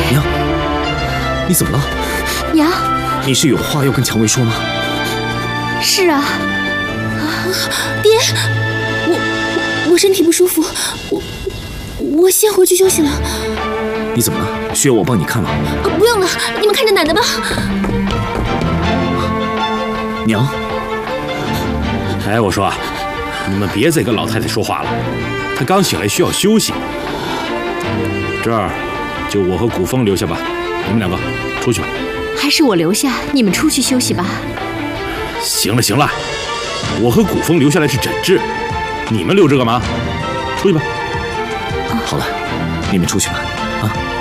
娘，你怎么了？ 娘， 你是有话要跟蔷薇说吗？ 是啊。爹，我身体不舒服，我先回去休息了。 你怎么了？需要我帮你看吗？ 不用了，你们看着奶奶吧。 娘， 哎，我说，你们别再跟老太太说话了，她刚醒来需要休息。这儿就我和古风留下吧，你们两个出去吧。 还是我留下，你们出去休息吧。 行了行了，我和古风留下来是诊治，你们留着干嘛？出去吧。 好了，你们出去吧。啊。